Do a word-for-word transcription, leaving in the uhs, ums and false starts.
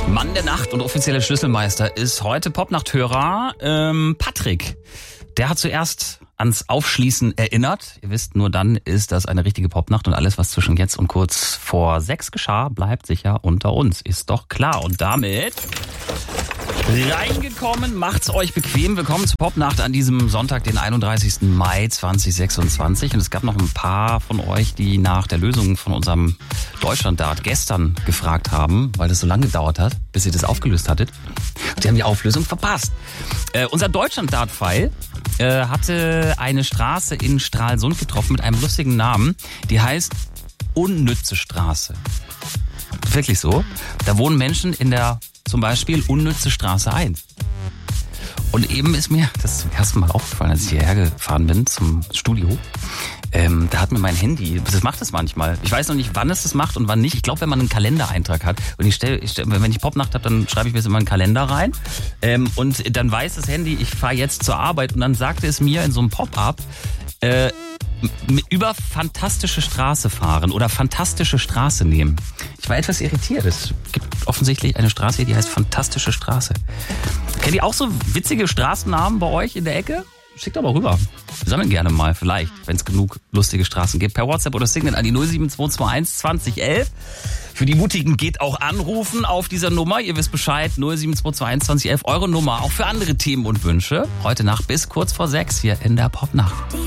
Mann der Nacht und offizieller Schlüsselmeister ist heute Popnachthörer ähm, Patrick. Der hat zuerst ans Aufschließen erinnert. Ihr wisst, nur dann ist das eine richtige Popnacht und alles, was zwischen jetzt und kurz vor sechs geschah, bleibt sicher unter uns. Ist doch klar. Und damit reingekommen, macht's euch bequem. Willkommen zur Popnacht an diesem Sonntag, den einunddreißigsten Mai zweitausendsechsundzwanzig. Und es gab noch ein paar von euch, die nach der Lösung von unserem Deutschlanddart gestern gefragt haben, weil das so lange gedauert hat, bis ihr das aufgelöst hattet. Und die haben die Auflösung verpasst. Äh, unser Deutschlanddart-Pfeil äh, hatte eine Straße in Stralsund getroffen mit einem lustigen Namen. Die heißt Unnütze Straße. Wirklich so. Da wohnen Menschen in der zum Beispiel Unnütze Straße eins. Und eben ist mir das zum ersten Mal aufgefallen, als ich hierher gefahren bin zum Studio. Ähm, da hat mir mein Handy, das macht es manchmal. Ich weiß noch nicht, wann es das macht und wann nicht. Ich glaube, wenn man einen Kalendereintrag hat. Und ich stelle, ich stell, wenn ich Popnacht habe, dann schreibe ich mir jetzt immer einen Kalender rein. Ähm, und dann weiß das Handy, ich fahre jetzt zur Arbeit. Und dann sagte es mir in so einem Pop-up, äh, über fantastische Straße fahren oder fantastische Straße nehmen. Ich war etwas irritiert. Es gibt offensichtlich eine Straße hier, die heißt Fantastische Straße. Kennt ihr auch so witzige Straßennamen bei euch in der Ecke? Schickt doch mal rüber. Wir sammeln gerne mal, vielleicht, wenn es genug lustige Straßen gibt. Per WhatsApp oder Signal an die null sieben zwei zwei eins zwanzig elf. Für die Mutigen geht auch anrufen auf dieser Nummer. Ihr wisst Bescheid, null sieben zwei zwei eins zwanzig elf. Eure Nummer, auch für andere Themen und Wünsche. Heute Nacht bis kurz vor sechs hier in der Popnacht.